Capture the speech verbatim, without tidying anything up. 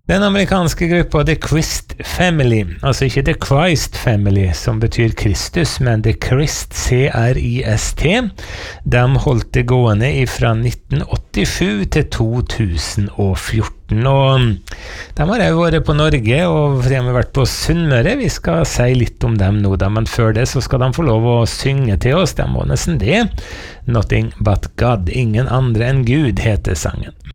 Den amerikanske gruppa The Christ Family, altså ikke The Christ Family, som betyr Kristus, men The Christ, C R I S T, de holdt det gående fra nitten åttisju til to tusen og fjorten, og de har jo vært på Norge, og de har vært på Sunnmøre. Vi skal si litt om dem nå, da, men før det så skal de få lov å synge til oss, de må nesten det. Nothing but God, ingen andre enn Gud, heter sangen.